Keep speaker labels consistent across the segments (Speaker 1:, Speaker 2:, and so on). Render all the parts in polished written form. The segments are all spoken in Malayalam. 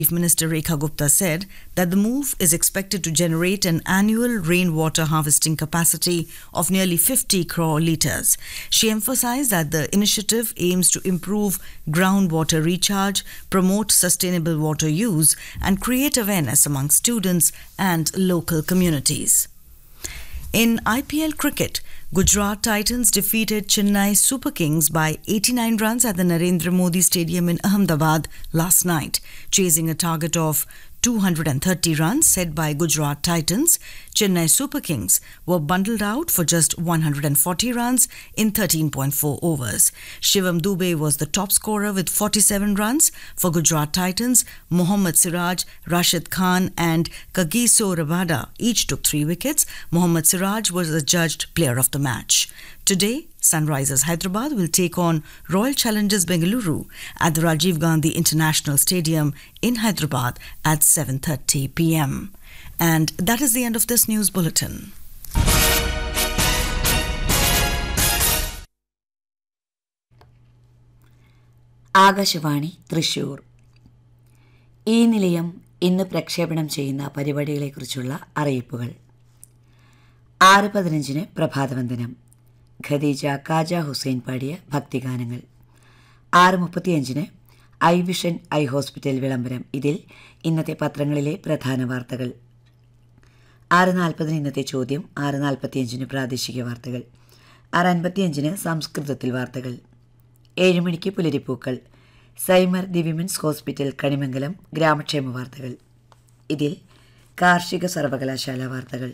Speaker 1: Chief Minister Rekha Gupta said that the move is expected to generate an annual rainwater harvesting capacity of nearly 50 crore litres. She emphasised that the initiative aims to improve groundwater recharge, promote sustainable water use, and create awareness among students and local communities. In IPL cricket, Gujarat Titans defeated Chennai Super Kings by 89 runs at the Narendra Modi Stadium in Ahmedabad last night, chasing a target of 230 runs set by Gujarat Titans. Chennai Super Kings were bundled out for just 140 runs in 13.4 overs. Shivam Dube was the top scorer with 47 runs. For Gujarat Titans, Mohammad Siraj, Rashid Khan and Kagiso Rabada each took 3 wickets. Mohammad Siraj was adjudged player of the match. Today, Sunrisers Hyderabad will take on Royal Challengers Bengaluru at the Rajiv Gandhi International Stadium in Hyderabad at 7:30 p.m. And that is the end of this news bulletin.
Speaker 2: Akashvani Thrissur. ഈ നിലയം ഇന്ന് പ്രക്ഷേപണം ചെയ്യുന്ന പരിപാടികളെക്കുറിച്ചുള്ള അറിയിപ്പുകൾ. 6:15 പ്രഭാതവന്ദനം. ഖദീജ കാജ ഹുസൈൻ പാടിയ ഭക്തിഗാനങ്ങൾ. 6:35 ഐ വിഷൻ ഐ ഹോസ്പിറ്റൽ വിളംബരം. ഇതിൽ ഇന്നത്തെ പത്രങ്ങളിലെ പ്രധാന വാർത്തകൾ. 6:40 ഇന്നത്തെ ചോദ്യം. 6:45 പ്രാദേശിക വാർത്തകൾ. 6:55 സംസ്കൃതത്തിൽ വാർത്തകൾ. 7 മണിക്ക് പുലരിപ്പൂക്കൾ. സൈമർ ദി വിമൻസ് ഹോസ്പിറ്റൽ കണിമംഗലം ഗ്രാമക്ഷേമ വാർത്തകൾ. ഇതിൽ കാർഷിക സർവകലാശാല വാർത്തകൾ.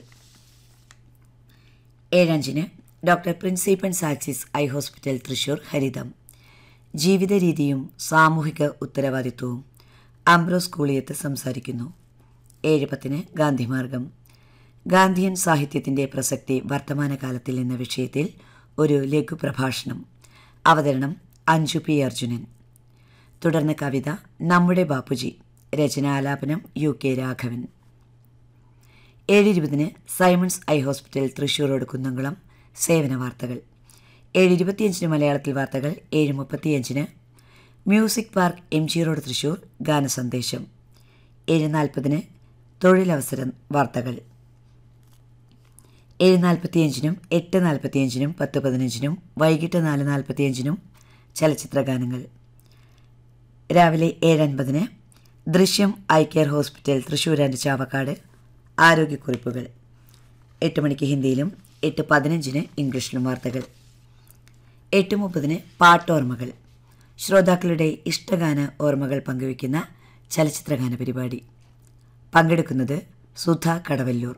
Speaker 2: 7:05 ഡോക്ടർ പ്രിൻസിപ്പൻ സാക്സിസ് ഐ ഹോസ്പിറ്റൽ തൃശൂർ ഹരിതം. ജീവിത രീതിയും സാമൂഹിക ഉത്തരവാദിത്വവും. അംബ്രോസ് കൂളിയത്ത് സംസാരിക്കുന്നു. 7:10 ഗാന്ധിമാർഗം. ഗാന്ധിയൻ സാഹിത്യത്തിൻ്റെ പ്രസക്തി വർത്തമാനകാലത്തിൽ എന്ന വിഷയത്തിൽ ഒരു ലഘുപ്രഭാഷണം. അവതരണം അഞ്ജു പി അർജുനൻ. തുടർന്ന് കവിത നമ്മുടെ Bapuji. രചനാലാപനം UK Raghavan. 7:20 Symons eye hospital Thrissur road Kunnamkulam സേവന വാർത്തകൾ. 7:25 മലയാളത്തിൽ വാർത്തകൾ. 7:35 music park MG road Thrissur ഗാനസന്ദേശം. 7:40 തൊഴിലവസര വാർത്തകൾ. 7:45 8:45 10:15 വൈകിട്ട് 4:45 ചലച്ചിത്ര ഗാനങ്ങൾ. രാവിലെ 7:50 ദൃശ്യം eye care hospital Thrissur and Chavakkad ആരോഗ്യക്കുറിപ്പുകൾ. 8 മണിക്ക് ഹിന്ദിയിലും 8:15 ഇംഗ്ലീഷിലും വാർത്തകൾ. 8:30 പാട്ടോർമ്മകൾ. ശ്രോതാക്കളുടെ ഇഷ്ടഗാന ഓർമ്മകൾ പങ്കുവയ്ക്കുന്ന ചലച്ചിത്രഗാന പരിപാടി. പങ്കെടുക്കുന്നത് സുധ കടവല്ലൂർ.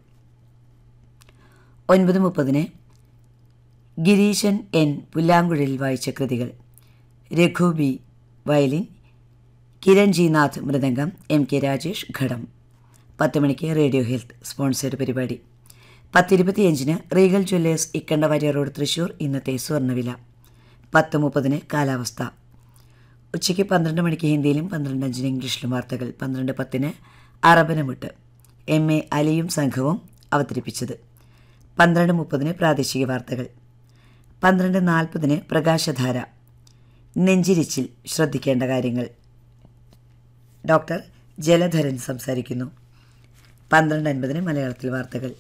Speaker 2: 9:30 ഗിരീശൻ N പുല്ലാങ്കുഴലിൽ വായിച്ച കൃതികൾ. Raghu B violin, Kiran G Nath mridangam, MK Rajesh ഘടം. 10 മണിക്ക് റേഡിയോ ഹെൽത്ത് സ്പോൺസേഡ് പരിപാടി. 10:25 Regal Jewellers Ikkanda Warrier road Thrissur ഇന്നത്തെ സ്വർണ്ണവില. 10:30 കാലാവസ്ഥ. ഉച്ചയ്ക്ക് 12 മണിക്ക് ഹിന്ദിയിലും 12:05 ഇംഗ്ലീഷിലും വാർത്തകൾ. 12:10 അറബനമുട്ട് MA അലിയും സംഘവും അവതരിപ്പിച്ചത്. 12:30 പ്രാദേശിക വാർത്തകൾ. 12:40 പ്രകാശധാര. നെഞ്ചിരിച്ചിൽ ശ്രദ്ധിക്കേണ്ട കാര്യങ്ങൾ. ഡോക്ടർ ജലധരൻ സംസാരിക്കുന്നു. 12:50 മലയാളത്തിൽ വാർത്തകൾ.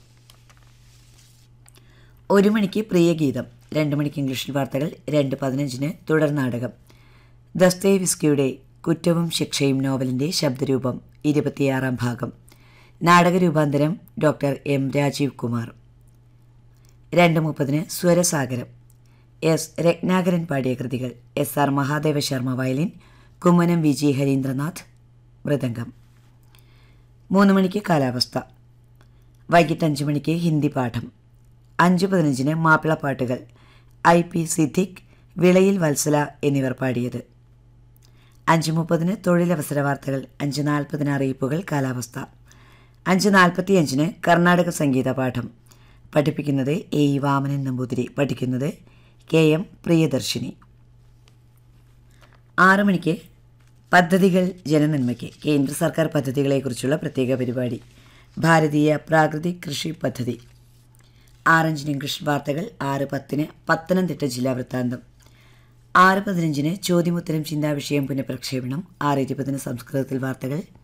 Speaker 2: 1 മണിക്ക് പ്രിയഗീതം. 2 മണിക്ക് ഇംഗ്ലീഷിൽ വാർത്തകൾ. 2:15 തുടർ നാടകം. ദസ്തയേവ്സ്കിയുടെ കുറ്റവും ശിക്ഷയും നോവലിൻ്റെ ശബ്ദരൂപം 26ാം ഭാഗം. നാടകരൂപാന്തരം doctor M Rajeev Kumar. 2:30 Swarasagaram. S Ratnakaran പാടിയ കൃതികൾ. SR Mahadeva Sharma violin, Kummanam VG Harindranath mridangam. 3 മണിക്ക് കാലാവസ്ഥ. വൈകിട്ട് 5 മണിക്ക് ഹിന്ദി പാഠം. 5:15 മാപ്പിളപ്പാട്ടുകൾ. IP സിദ്ദിഖ്, വിളയിൽ വത്സല എന്നിവർ പാടിയത്. 5:30 തൊഴിലവസര വാർത്തകൾ. 5:40 അറിയിപ്പുകൾ കാലാവസ്ഥ. 5:45 കർണാടക സംഗീത പാഠം. പഠിപ്പിക്കുന്നത് AE വാമനൻ നമ്പൂതിരി. പഠിക്കുന്നത് KM പ്രിയദർശിനി. 6 മണിക്ക് പദ്ധതികൾ ജനനന്മയ്ക്ക്. കേന്ദ്ര സർക്കാർ പദ്ധതികളെക്കുറിച്ചുള്ള പ്രത്യേക പരിപാടി. ഭാരതീയ പ്രാകൃതിക് കൃഷി പദ്ധതി. 6:05 ഇംഗ്ലീഷ് വാർത്തകൾ. 6:10 പത്തനംതിട്ട ജില്ലാ വൃത്താന്തം. 6:15 ചോദ്യമുത്തരം ചിന്താവിഷയം പുനഃപ്രക്ഷേപണം. 6:20 സംസ്കൃതത്തിൽ വാർത്തകൾ.